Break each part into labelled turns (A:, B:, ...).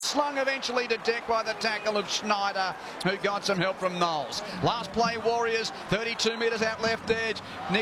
A: slung eventually to deck by the tackle of Schneider, who got some help from Knowles. Last play, Warriors, 32 metres out left edge.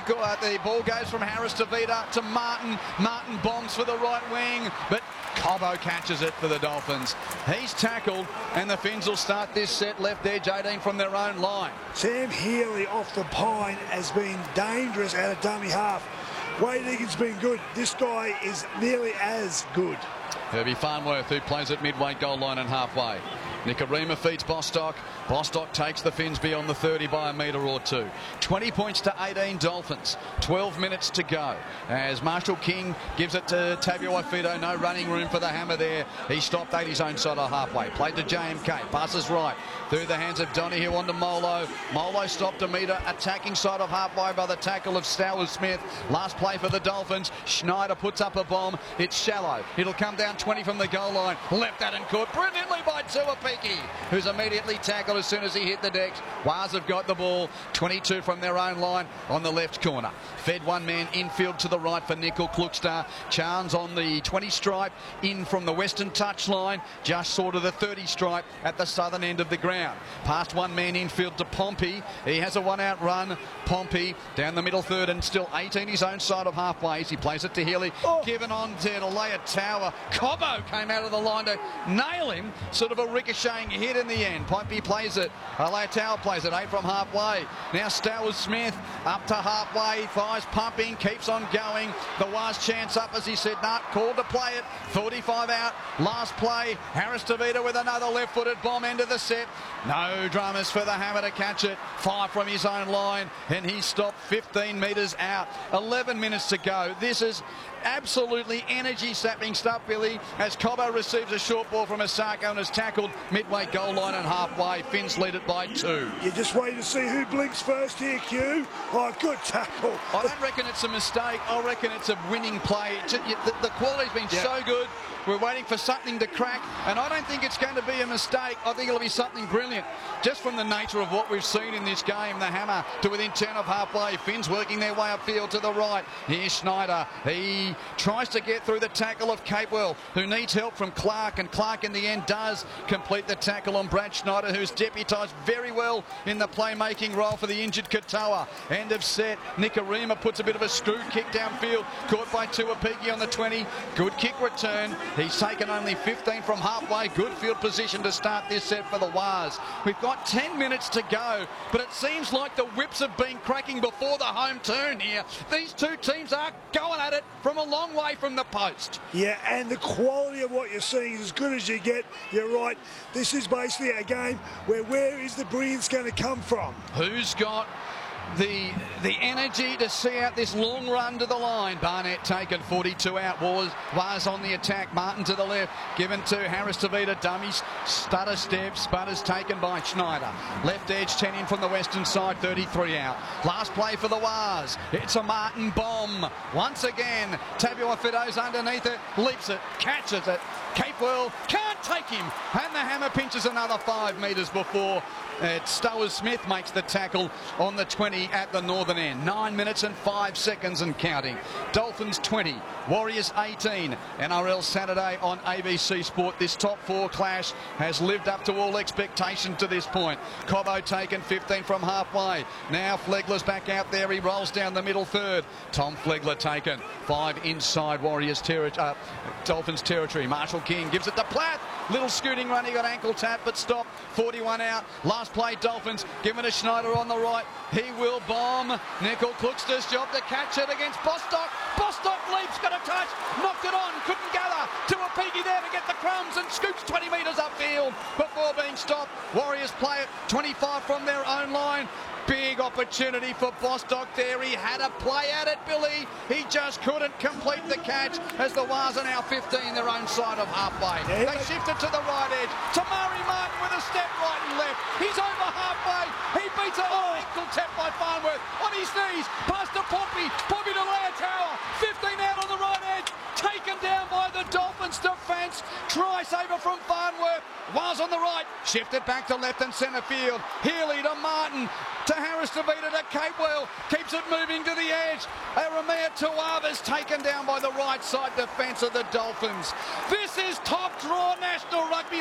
A: The ball goes from Harris to Vida to Martin. Martin bombs for the right wing, but Cobbo catches it for the Dolphins. He's tackled, and the Finns will start this set left edge 18 from their own line.
B: Sam Healy off the pine has been dangerous out of dummy half. Wade Egan's been good. This guy is nearly as good.
A: Herbie Farnworth, who plays at midway goal line and halfway. Nikorima feeds Bostock. Bostock takes the Finns beyond the 30 by a metre or two. 20 points to 18 Dolphins. 12 minutes to go. As Marshall King gives it to Tavio Fido. No running room for the Hammer there. He stopped at his own side of halfway. Played to JMK. Passes right. Through the hands of Donahue onto Molo. Molo stopped a metre. Attacking side of halfway by the tackle of Stowers Smith. Last play for the Dolphins. Schneider puts up a bomb. It's shallow. It'll come down 20 from the goal line. Left that and caught brilliantly by Tuapiki, who's immediately tackled as soon as he hit the decks. Waz have got the ball. 22 from their own line on the left corner. Fed one man infield to the right for Nickel Klukstar. Chance on the 20 stripe in from the western touchline, just sort of the 30 stripe at the southern end of the ground. Past one man infield to Pompey. He has a one-out run. Pompey down the middle third and still 18 his own side of halfway. He plays it to Healy. Given on to Alea Tower. Cobbo came out of the line to nail him. Sort of a ricocheting hit in the end. Pompey plays it. Alea Tower plays it 8 from halfway. Now Stowers Smith up to halfway. Thighs pumping. Keeps on going. The last chance up, as he said. Nah, called to play it. 45 out. Last play. Harris DeVita with another left-footed bomb end of the set. No dramas for the Hammer to catch it. 5 from his own line, and he stopped 15 metres out. 11 minutes to go. This is absolutely energy-sapping stuff, Billy, as Cobbo receives a short ball from Asako and is tackled midway goal line and halfway. Finns lead it by 2.
B: You just wait to see who blinks first here, Q. Oh, good tackle.
A: I don't reckon it's a mistake. I reckon it's a winning play. The quality's been so good. We're waiting for something to crack, and I don't think it's going to be a mistake. I think it'll be something brilliant. Just from the nature of what we've seen in this game, the Hammer to within 10 of halfway. Finns working their way upfield to the right. Here's Schneider. He tries to get through the tackle of Capewell, who needs help from Clark, and Clark in the end does complete the tackle on Brad Schneider, who's deputised very well in the playmaking role for the injured Katoa. End of set. Nikorima puts a bit of a screw kick downfield, caught by Tuapiki on the 20. Good kick return. He's taken only 15 from halfway. Good field position to start this set for the Waz. We've got 10 minutes to go, but it seems like the whips have been cracking before the home turn here. These two teams are going at it from a long way from the post.
B: Yeah, and the quality of what you're seeing is as good as you get. You're right. This is basically a game where is the brilliance going to come from?
A: Who's got the energy to see out this long run to the line? Barnett taken, 42 out. Was on the attack. Martin to the left, given to Harris DeVita. Dummies, stutter step. Sputters taken by Schneider. Left edge, 10 in from the western side, 33 out. Last play for the Waz. It's a Martin bomb. Once again, Tavio Fido's underneath it, leaps it, catches it. Capewell can't take him, and the Hammer pinches another 5 metres before Stowers Smith makes the tackle on the 20 at the northern end. 9 minutes and 5 seconds and counting. Dolphins 20, Warriors 18. NRL Saturday on ABC Sport. This top 4 clash has lived up to all expectation to this point. Cobbo taken 15 from halfway. Now Flegler's back out there. He rolls down the middle third. Tom Flegler taken 5 inside Warriors Dolphins territory. Marshall King gives it to Platt. Little scooting run. He got ankle tap but stopped. 41 out. Last play Dolphins. Given to Schneider on the right. He will bomb. Nickel Klukstar's job to catch it against Bostock. Bostock leaps, got a touch, knocked it on, couldn't gather. Tuapiki there to get the crumbs and scoots 20 metres upfield before being stopped. Warriors play it 25 from their own line. Big opportunity for Bostock there. He had a play at it, Billy. He just couldn't complete the catch as the Waz are now 15 their own side of halfway. They shifted to the right edge. Tamari Martin with a step right and left. He's over halfway. He beats it. Ankle tap by Farnworth on his knees. Past to Pompey. Pompey to Alea Tower. 15 out on the right edge. Taken down by the Dolphins defence. Try saver from Farnworth. Was on the right. Shifted back to left and centre field. Healy to Martin. To Harris DeVita to Capewell. Keeps it moving to the edge. Aramea Tuava's taken down by the right side defence of the Dolphins. This is top draw National Rugby